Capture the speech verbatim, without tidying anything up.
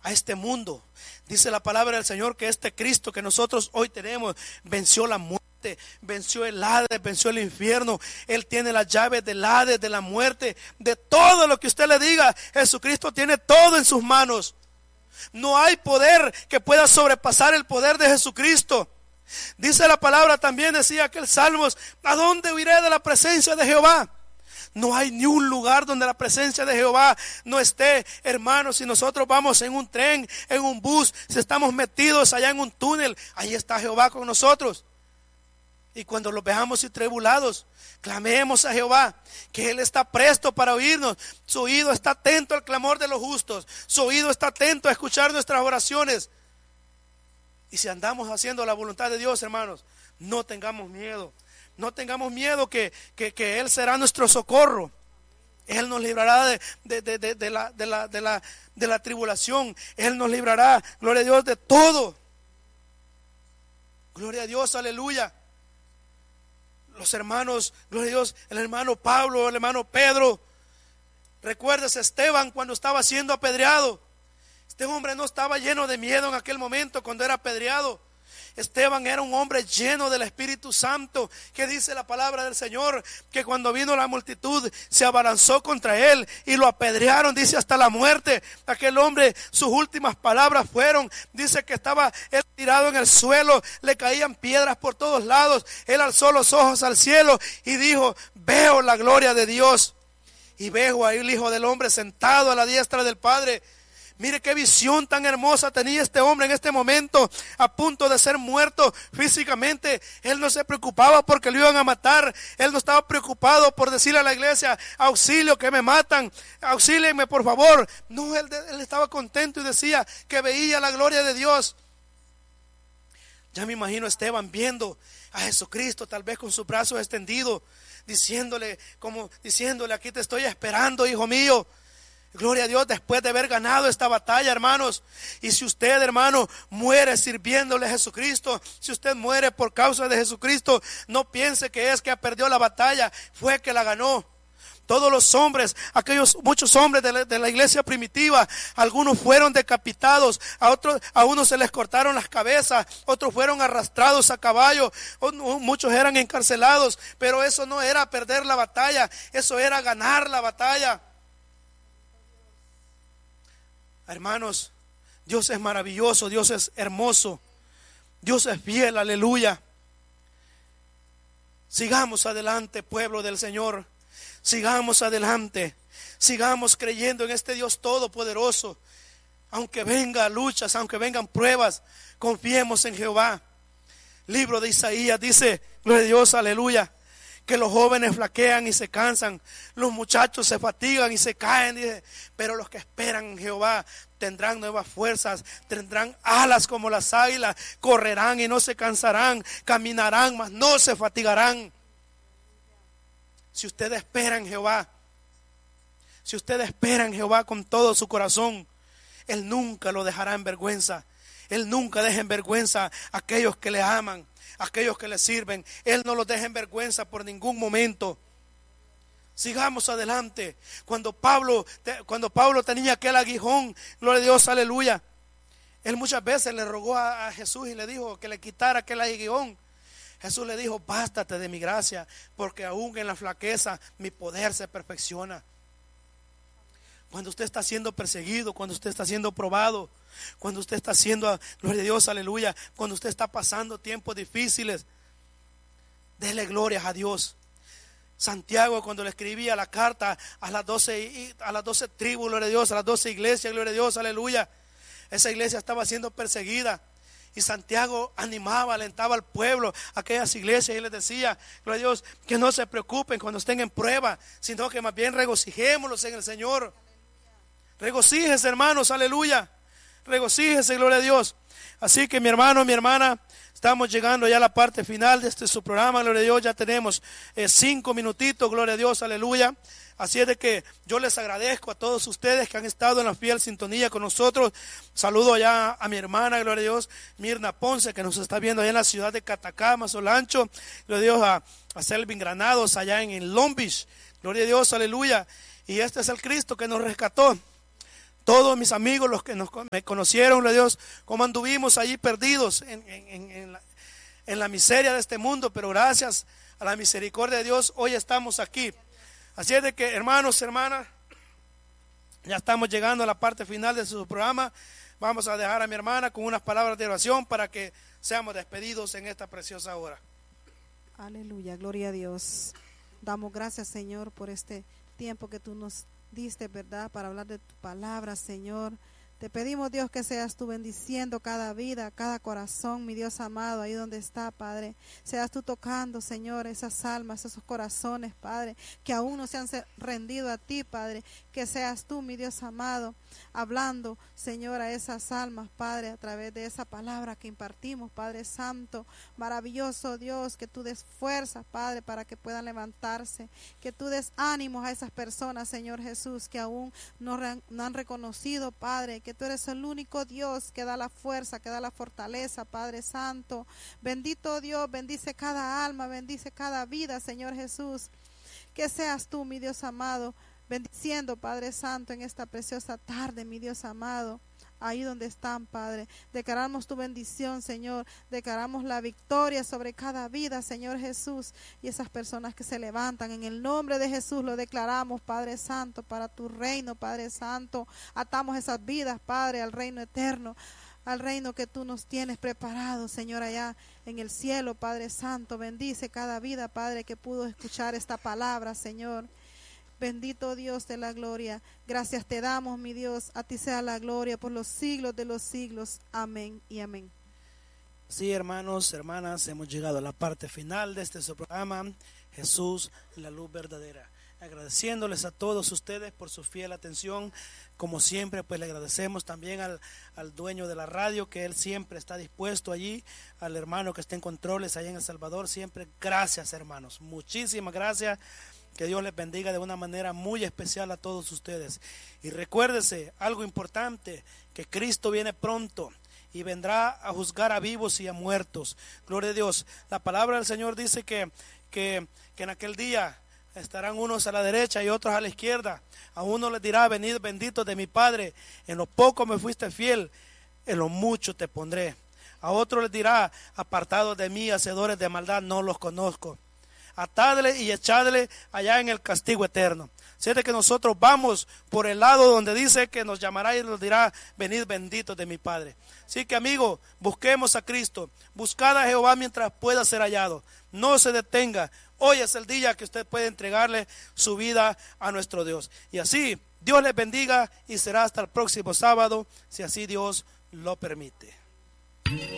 a este mundo. Dice la palabra del Señor que este Cristo que nosotros hoy tenemos venció la muerte, venció el Hades, venció el infierno. Él tiene las llaves del Hades, de la muerte, de todo lo que usted le diga. Jesucristo tiene todo en sus manos. No hay poder que pueda sobrepasar el poder de Jesucristo. Dice la palabra, también decía aquel Salmos: ¿a dónde huiré de la presencia de Jehová? No hay ni un lugar donde la presencia de Jehová no esté. Hermanos, si nosotros vamos en un tren, en un bus, si estamos metidos allá en un túnel, ahí está Jehová con nosotros. Y cuando los veamos y tribulados, clamemos a Jehová, que Él está presto para oírnos. Su oído está atento al clamor de los justos. Su oído está atento a escuchar nuestras oraciones. Y si andamos haciendo la voluntad de Dios, hermanos, no tengamos miedo. No tengamos miedo que, que, que Él será nuestro socorro. Él nos librará de, de, de, de, de, la, de, la, de, la, de la tribulación. Él nos librará, gloria a Dios, de todo. Gloria a Dios, aleluya. Los hermanos, gloria a Dios, el hermano Pablo, el hermano Pedro. Recuerdas a Esteban cuando estaba siendo apedreado. Este hombre no estaba lleno de miedo en aquel momento cuando era apedreado. Esteban era un hombre lleno del Espíritu Santo, que dice la palabra del Señor, que cuando vino la multitud se abalanzó contra él y lo apedrearon, dice, hasta la muerte. Aquel hombre, sus últimas palabras fueron, dice que estaba él tirado en el suelo, le caían piedras por todos lados. Él alzó los ojos al cielo y dijo: veo la gloria de Dios y veo ahí el Hijo del Hombre sentado a la diestra del Padre. Mire qué visión tan hermosa tenía este hombre en este momento, a punto de ser muerto físicamente. Él no se preocupaba porque lo iban a matar. Él no estaba preocupado por decirle a la iglesia: auxilio, que me matan, auxílienme por favor. No, él, él estaba contento y decía que veía la gloria de Dios. Ya me imagino a Esteban viendo a Jesucristo, tal vez con sus brazos extendidos, diciéndole, como diciéndole: aquí te estoy esperando, hijo mío. Gloria a Dios, después de haber ganado esta batalla, hermanos. Y si usted, hermano, muere sirviéndole a Jesucristo, si usted muere por causa de Jesucristo, no piense que es que perdió la batalla, fue que la ganó. Todos los hombres, aquellos muchos hombres de la, de la iglesia primitiva, algunos fueron decapitados, a otros, a unos se les cortaron las cabezas, otros fueron arrastrados a caballo, muchos eran encarcelados, pero eso no era perder la batalla, eso era ganar la batalla. Hermanos, Dios es maravilloso, Dios es hermoso, Dios es fiel, aleluya. Sigamos adelante, pueblo del Señor, sigamos adelante, sigamos creyendo en este Dios todopoderoso. Aunque vengan luchas, aunque vengan pruebas, confiemos en Jehová. Libro de Isaías dice, gloria a Dios, aleluya, que los jóvenes flaquean y se cansan, los muchachos se fatigan y se caen, dice, pero los que esperan en Jehová tendrán nuevas fuerzas, tendrán alas como las águilas, correrán y no se cansarán, caminarán mas no se fatigarán. Si usted espera en Jehová, si usted espera en Jehová con todo su corazón, Él nunca lo dejará en vergüenza. Él nunca deja en vergüenza a aquellos que le aman, a aquellos que le sirven. Él no los deja en vergüenza por ningún momento. Sigamos adelante. Cuando Pablo, cuando Pablo tenía aquel aguijón, gloria a Dios, aleluya, él muchas veces le rogó a, a Jesús y le dijo que le quitara aquel aguijón. Jesús le dijo: bástate de mi gracia, porque aún en la flaqueza mi poder se perfecciona. Cuando usted está siendo perseguido, cuando usted está siendo probado, cuando usted está haciendo, gloria a Dios, aleluya, cuando usted está pasando tiempos difíciles, dele glorias a Dios. Santiago, cuando le escribía la carta a las doce, a las doce tribus, gloria a Dios, a las doce iglesias, gloria a Dios, aleluya, esa iglesia estaba siendo perseguida. Y Santiago animaba, alentaba al pueblo, a aquellas iglesias, y les decía, gloria a Dios, que no se preocupen cuando estén en prueba, sino que más bien regocijémonos en el Señor. Regocíjese, hermanos, aleluya. Regocíjese, gloria a Dios. Así que mi hermano, mi hermana, estamos llegando ya a la parte final de este su programa, gloria a Dios. Ya tenemos eh, cinco minutitos, gloria a Dios, aleluya. Así es de que yo les agradezco a todos ustedes que han estado en la fiel sintonía con nosotros. Saludo allá a mi hermana, gloria a Dios, Mirna Ponce, que nos está viendo allá en la ciudad de Catacama, Solancho. Gloria a Dios, a, a Selvin Granados allá en, en Long Beach. Gloria a Dios, aleluya. Y este es el Cristo que nos rescató. todos mis amigos, los que nos, me conocieron, gloria a Dios, como anduvimos allí perdidos en, en, en, la, en la miseria de este mundo, pero gracias a la misericordia de Dios, hoy estamos aquí. Así es de que, hermanos, hermanas, ya estamos llegando a la parte final de su programa. Vamos a dejar a mi hermana con unas palabras de oración para que seamos despedidos en esta preciosa hora. Aleluya, gloria a Dios. Damos gracias, Señor, por este tiempo que tú nos diste, ¿verdad?, para hablar de tu palabra, Señor. Te pedimos, Dios, que seas tú bendiciendo cada vida, cada corazón, mi Dios amado, ahí donde está, Padre. Seas tú tocando, Señor, esas almas, esos corazones, Padre, que aún no se han rendido a ti, Padre. Que seas tú, mi Dios amado, hablando, Señor, a esas almas, Padre, a través de esa palabra que impartimos, Padre Santo. Maravilloso Dios, que tú des fuerza, Padre, para que puedan levantarse. Que tú des ánimos a esas personas, Señor Jesús, que aún no, re, no han reconocido, Padre, que tú eres el único Dios que da la fuerza, que da la fortaleza, Padre Santo. Bendito Dios, bendice cada alma, bendice cada vida, Señor Jesús. Que seas tú, mi Dios amado, bendiciendo, Padre Santo, en esta preciosa tarde, mi Dios amado. Ahí donde están, Padre, declaramos tu bendición, Señor, declaramos la victoria sobre cada vida, Señor Jesús, y esas personas que se levantan, en el nombre de Jesús lo declaramos, Padre Santo, para tu reino, Padre Santo. Atamos esas vidas, Padre, al reino eterno, al reino que tú nos tienes preparado, Señor, allá en el cielo, Padre Santo. Bendice cada vida, Padre, que pudo escuchar esta palabra, Señor. Bendito Dios de la gloria, gracias te damos, mi Dios, a ti sea la gloria por los siglos de los siglos. Amén y amén. Sí, hermanos, hermanas, hemos llegado a la parte final de este su programa, Jesús, la luz verdadera. Agradeciéndoles a todos ustedes por su fiel atención. Como siempre, pues le agradecemos también al, al dueño de la radio, que él siempre está dispuesto allí, al hermano que está en controles allá en El Salvador, siempre. Gracias, hermanos, muchísimas gracias. Que Dios les bendiga de una manera muy especial a todos ustedes. Y recuérdese algo importante, que Cristo viene pronto y vendrá a juzgar a vivos y a muertos. Gloria a Dios. La palabra del Señor dice que, que, que en aquel día estarán unos a la derecha y otros a la izquierda. A uno les dirá: venid benditos de mi Padre, en lo poco me fuiste fiel, en lo mucho te pondré. A otro les dirá: apartados de mí, hacedores de maldad, no los conozco. Atadle y echadle allá en el castigo eterno. Siente que nosotros vamos por el lado donde dice que nos llamará y nos dirá: venid benditos de mi Padre. Así que, amigo, busquemos a Cristo. Buscad a Jehová mientras pueda ser hallado. No se detenga. Hoy es el día que usted puede entregarle su vida a nuestro Dios. Y así, Dios les bendiga y será hasta el próximo sábado, si así Dios lo permite.